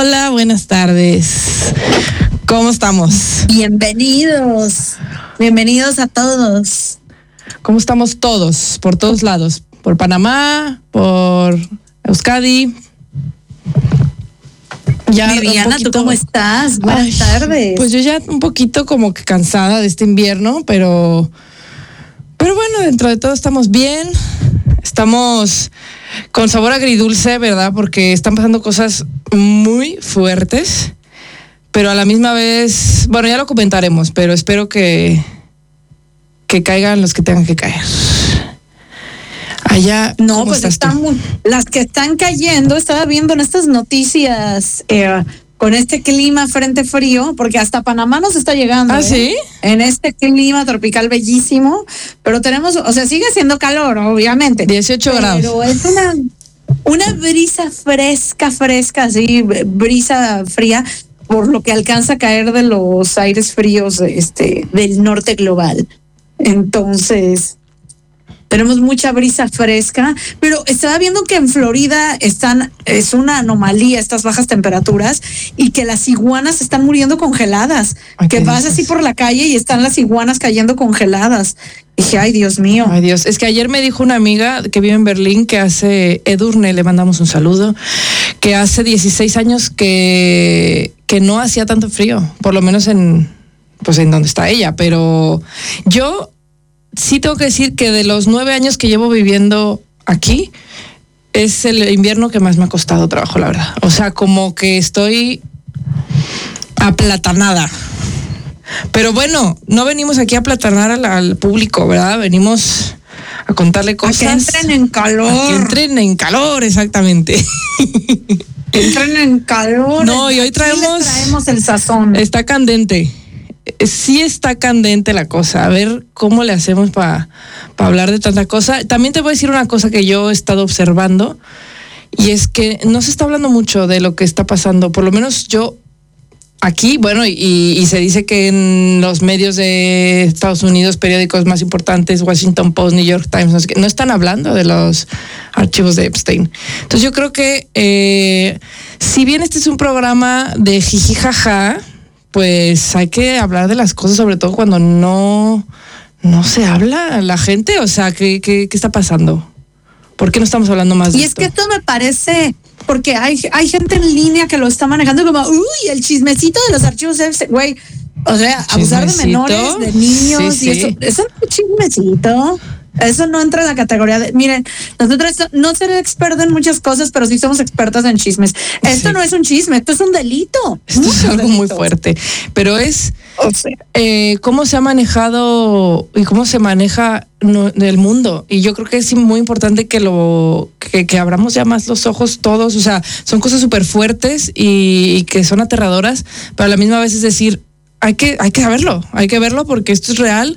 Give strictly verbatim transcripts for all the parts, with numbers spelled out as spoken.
Hola, buenas tardes. ¿Cómo estamos? Bienvenidos, bienvenidos a todos. ¿Cómo estamos todos? Por todos lados. Por Panamá, por Euskadi. Ya Viviana, poquito... ¿tú cómo estás? Buenas Ay, tardes. Pues yo ya un poquito como que cansada de este invierno, pero, pero bueno, dentro de todo estamos bien. Estamos con sabor agridulce, ¿verdad? Porque están pasando cosas muy fuertes, pero a la misma vez, bueno, ya lo comentaremos, pero espero que, que caigan los que tengan que caer. Allá, no, pues están muy, las que están cayendo, estaba viendo en estas noticias eh, con este clima frente frío, porque hasta Panamá nos está llegando. ¿Ah, ¿eh? sí? En este clima tropical bellísimo, pero tenemos, o sea, sigue siendo calor, obviamente. dieciocho grados. Pero es una, una brisa fresca, fresca, así, brisa fría, por lo que alcanza a caer de los aires fríos este, del norte global. Entonces... tenemos mucha brisa fresca, pero estaba viendo que en Florida están, es una anomalía estas bajas temperaturas y que las iguanas están muriendo congeladas. Ay, que vas dices? Así por la calle y están las iguanas cayendo congeladas. Dije, ay, Dios mío. Ay, Dios. Es que ayer me dijo una amiga que vive en Berlín, que hace, Edurne, le mandamos un saludo, que hace dieciséis años que, que no hacía tanto frío, por lo menos en, pues en donde está ella. Pero yo... sí tengo que decir que de los nueve años que llevo viviendo aquí, es el invierno que más me ha costado trabajo, la verdad. O sea, como que estoy aplatanada. Pero bueno, no venimos aquí a aplatanar al, al público, ¿verdad? Venimos a contarle cosas. A que entren en calor. A que entren en calor, exactamente. Entren en calor. No, y hoy traemos... traemos el sazón. Está candente. Sí está candente la cosa, a ver cómo le hacemos para pa hablar de tanta cosa. También te voy a decir una cosa que yo he estado observando, y es que no se está hablando mucho de lo que está pasando, por lo menos yo aquí, bueno, y, y se dice que en los medios de Estados Unidos, periódicos más importantes, Washington Post, New York Times, no sé qué, no están hablando de los archivos de Epstein. Entonces yo creo que eh, si bien este es un programa de jiji jaja, pues hay que hablar de las cosas, sobre todo cuando no, no se habla la gente. O sea, ¿qué, qué, qué está pasando? ¿Por qué no estamos hablando más de y esto? Y es que esto me parece, porque hay, hay gente en línea que lo está manejando como, uy, el chismecito de los archivos, güey. O sea, abusar de menores, de niños, sí, y sí. eso, eso es un chismecito. Eso no entra en la categoría de... Miren, nosotros no seré expertos en muchas cosas, pero sí somos expertas en chismes. Esto sí. No es un chisme, esto es un delito. Esto es algo delitos. Muy fuerte. Pero es... O sea, eh, cómo se ha manejado y cómo se maneja no, el mundo. Y yo creo que es muy importante que lo que, que abramos ya más los ojos todos. O sea, son cosas súper fuertes y, y que son aterradoras, pero a la misma vez es decir, hay que, hay que saberlo, hay que verlo porque esto es real.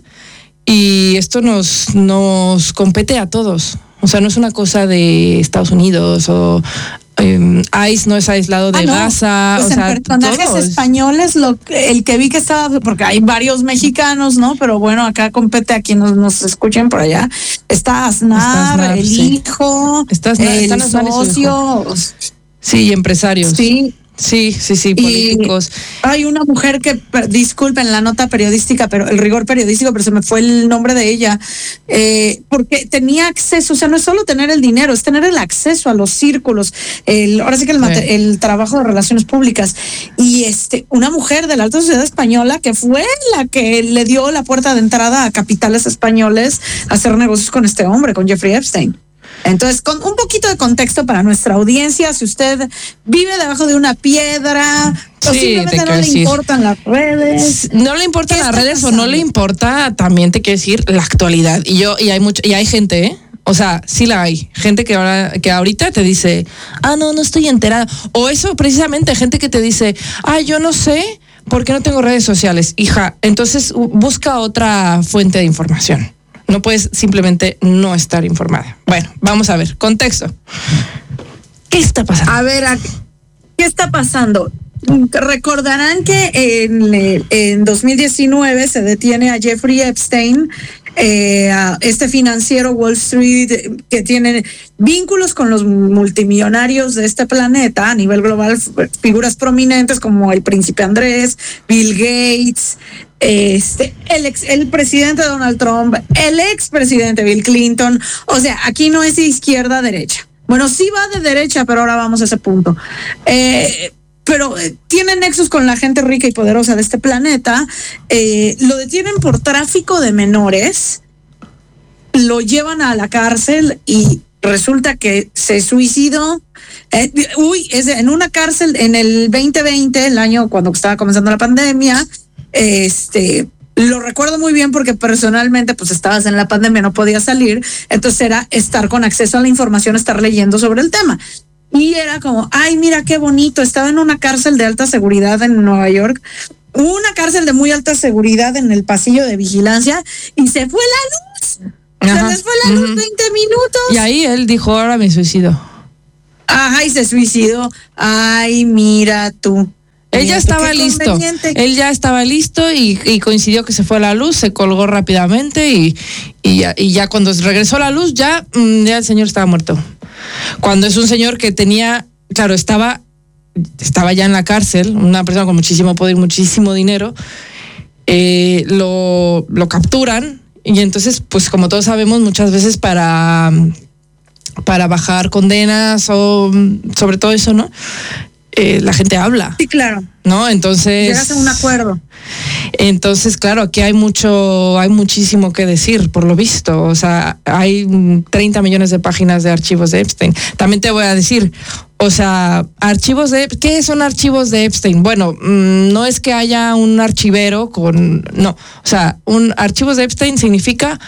Y esto nos, nos compete a todos. O sea, no es una cosa de Estados Unidos o um, ICE no es aislado de ah, no. Gaza. Pues o en sea, personajes todos. Españoles, lo, el que vi que estaba, porque hay varios mexicanos, ¿no? Pero bueno, acá compete a quienes nos, nos escuchen por allá. Está Aznar, está Aznar el sí. hijo, está Aznar, el están socio. Sí, y empresarios. Sí. Sí, sí, sí, políticos. Y hay una mujer que, disculpen la nota periodística, pero el rigor periodístico, pero se me fue el nombre de ella, eh, porque tenía acceso, o sea, no es solo tener el dinero, es tener el acceso a los círculos, el, ahora sí que el, sí. el trabajo de relaciones públicas. Y este, una mujer de la alta sociedad española que fue la que le dio la puerta de entrada a capitales españoles a hacer negocios con este hombre, con Jeffrey Epstein. Entonces, con un poquito de contexto para nuestra audiencia, si usted vive debajo de una piedra, sí, o simplemente no le decir. importan las redes. No le importan las redes pasando? O no le importa, también te quiero decir, la actualidad. Y yo, y hay mucho, y hay gente, ¿eh? O sea, sí la hay. Gente que ahora, que ahorita te dice, ah, no, no estoy enterada. O eso, precisamente, gente que te dice, ah, yo no sé, ¿por qué no tengo redes sociales? Hija, entonces busca otra fuente de información. No puedes simplemente no estar informada. Bueno, vamos a ver, contexto. ¿Qué está pasando? A ver, ¿qué está pasando? Recordarán que en, en dos mil diecinueve se detiene a Jeffrey Epstein eh, este financiero Wall Street que tiene vínculos con los multimillonarios de este planeta a nivel global, figuras prominentes como el príncipe Andrés, Bill Gates, este, el ex, el presidente Donald Trump, el expresidente Bill Clinton. O sea, aquí no es de izquierda a derecha. Bueno, sí va de derecha, pero ahora vamos a ese punto. Eh, pero eh, tiene nexos con la gente rica y poderosa de este planeta. Eh, lo detienen por tráfico de menores, lo llevan a la cárcel y resulta que se suicidó. Eh, uy, es en una cárcel en el veinte veinte, el año cuando estaba comenzando la pandemia. Este, lo recuerdo muy bien porque personalmente pues estabas en la pandemia, no podías salir, entonces era estar con acceso a la información, estar leyendo sobre el tema. Y era como, ay, mira qué bonito, estaba en una cárcel de alta seguridad en Nueva York, una cárcel de muy alta seguridad en el pasillo de vigilancia, y se fue la luz. Ajá. Se les fue la luz, uh-huh. veinte minutos. Y ahí él dijo, ahora me suicido. Ajá, y se suicidó. Ay, mira tú. Él ya estaba listo, él ya estaba listo y, y coincidió que se fue la luz, se colgó rápidamente y, y, ya, y ya cuando regresó la luz ya, ya el señor estaba muerto. Cuando es un señor que tenía, claro, estaba, estaba ya en la cárcel, una persona con muchísimo poder, muchísimo dinero, eh, lo, lo capturan y entonces, pues como todos sabemos, muchas veces para, para bajar condenas o sobre todo eso, ¿no? Eh, la gente habla. Sí, claro. ¿No? Entonces. Llegas a un acuerdo. Entonces, claro, aquí hay mucho, hay muchísimo que decir, por lo visto. O sea, hay treinta millones de páginas de archivos de Epstein. También te voy a decir, o sea, archivos de, ¿qué son archivos de Epstein? Bueno, mmm, no es que haya un archivero con, no, o sea, un archivos de Epstein significa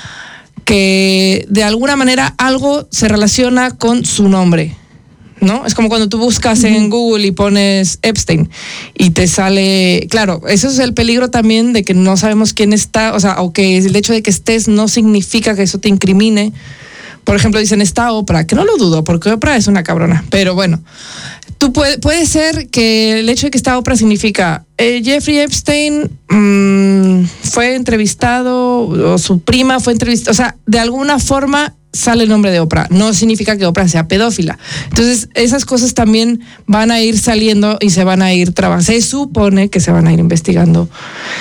que de alguna manera algo se relaciona con su nombre. ¿No? Es como cuando tú buscas uh-huh. en Google y pones Epstein y te sale, claro, eso es el peligro también de que no sabemos quién está, o sea, o que el hecho de que estés no significa que eso te incrimine. Por ejemplo, dicen está Oprah, que no lo dudo, porque Oprah es una cabrona, pero bueno, tú puede, puede ser que el hecho de que está Oprah significa eh, Jeffrey Epstein mmm, fue entrevistado, o su prima fue entrevistada, o sea, de alguna forma sale el nombre de Oprah, no significa que Oprah sea pedófila. Entonces, esas cosas también van a ir saliendo y se van a ir trabajando. Se supone que se van a ir investigando.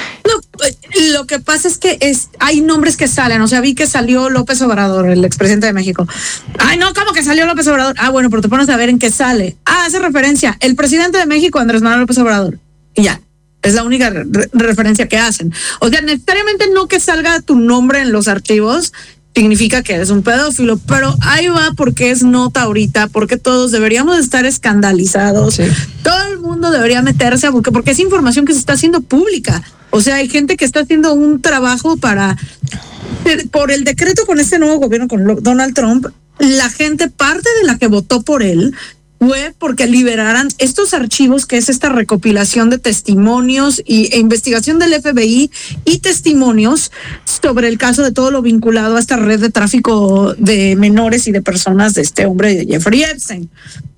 No, lo que pasa es que es, hay nombres que salen, o sea, vi que salió López Obrador, el expresidente de México. Ay, no, ¿cómo que salió López Obrador? Ah, bueno, pero te pones a ver en qué sale. Ah, hace referencia, el presidente de México, Andrés Manuel López Obrador. Y ya. Es la única re- referencia que hacen. O sea, necesariamente no que salga tu nombre en los archivos significa que eres un pedófilo, pero ahí va porque es nota ahorita, porque todos deberíamos estar escandalizados, sí. Todo el mundo debería meterse a porque, porque es información que se está haciendo pública, o sea, hay gente que está haciendo un trabajo para, por el decreto con este nuevo gobierno, con Donald Trump, la gente, parte de la que votó por él, fue porque liberaran estos archivos, que es esta recopilación de testimonios y, e investigación del F B I y testimonios sobre el caso de todo lo vinculado a esta red de tráfico de menores y de personas de este hombre, de Jeffrey Epstein.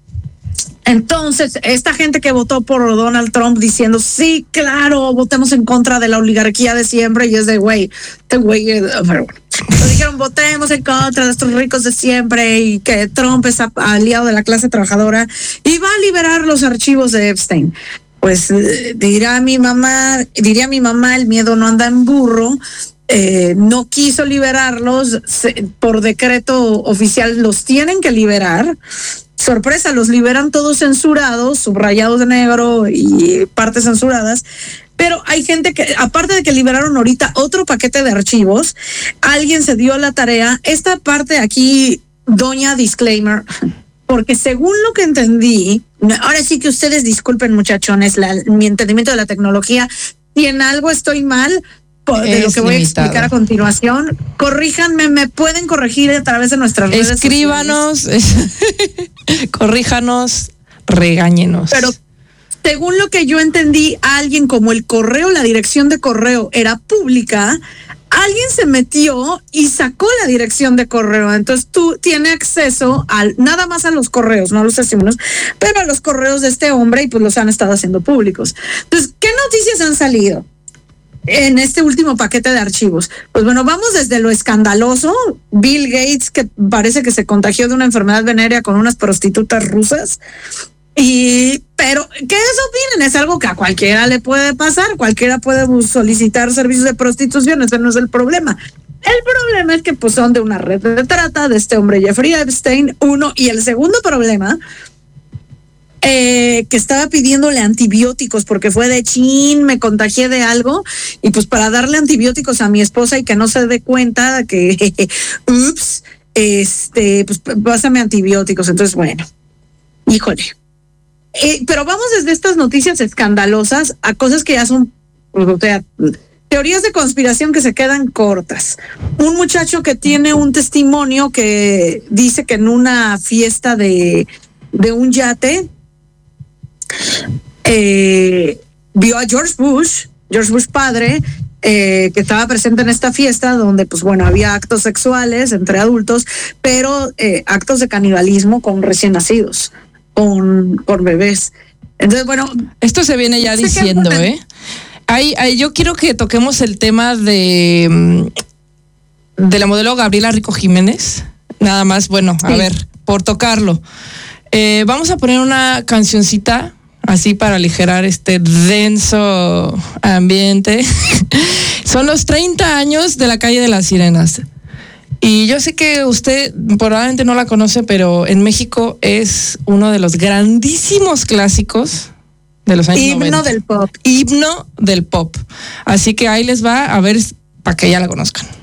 Entonces, esta gente que votó por Donald Trump diciendo, sí, claro, votemos en contra de la oligarquía de siempre, y es de, güey, este güey, pero bueno. Lo dijeron, votemos en contra de estos ricos de siempre y que Trump es aliado de la clase trabajadora y va a liberar los archivos de Epstein. Pues eh, dirá mi mamá, diría mi mamá, el miedo no anda en burro. Eh, no quiso liberarlos, se, por decreto oficial los tienen que liberar. Sorpresa, los liberan todos censurados, subrayados de negro y partes censuradas. Pero hay gente que, aparte de que liberaron ahorita otro paquete de archivos, alguien se dio la tarea, esta parte aquí, doña disclaimer, porque según lo que entendí, ahora sí que ustedes disculpen muchachones, la, mi entendimiento de la tecnología, si en algo estoy mal, de es lo que voy limitado. A explicar a continuación, corríjanme, me pueden corregir a través de nuestras redes Escríbanos, corríjanos, regáñenos. Pero según lo que yo entendí, alguien como el correo, la dirección de correo era pública, alguien se metió y sacó la dirección de correo. Entonces tú tienes acceso al, nada más a los correos, no a los testimonios, pero a los correos de este hombre y pues los han estado haciendo públicos. Entonces, ¿qué noticias han salido? en este último paquete de archivos. Pues bueno, vamos desde lo escandaloso, Bill Gates, que parece que se contagió de una enfermedad venérea con unas prostitutas rusas. Y, pero, ¿qué eso opinen? Es algo que a cualquiera le puede pasar, cualquiera puede solicitar servicios de prostitución, ese no es el problema. El problema es que pues son de una red de trata de este hombre Jeffrey Epstein, uno, y el segundo problema, eh, que estaba pidiéndole antibióticos porque fue de chin, me contagié de algo, y pues para darle antibióticos a mi esposa y que no se dé cuenta que, ups, este, pues pásame antibióticos. Entonces, bueno, híjole. Eh, pero vamos desde estas noticias escandalosas a cosas que ya son, o sea, teorías de conspiración que se quedan cortas. Un muchacho que tiene un testimonio que dice que en una fiesta de, de un yate eh, vio a George Bush, George Bush padre, eh, que estaba presente en esta fiesta donde, pues bueno, había actos sexuales entre adultos, pero eh, actos de canibalismo con recién nacidos, con, con bebés. Entonces, bueno, esto se viene ya diciendo, ¿eh? Hay, hay, yo quiero que toquemos el tema de, de la modelo Gabriela Rico Jiménez. Nada más, bueno, a sí. ver, por tocarlo. Eh, vamos a poner una cancioncita así para aligerar este denso ambiente. Son los treinta años de la calle de las Sirenas. Y yo sé que usted probablemente no la conoce, pero en México es uno de los grandísimos clásicos de los años Himno noventa. del pop. Himno del pop. Así que ahí les va a ver para que ya la conozcan.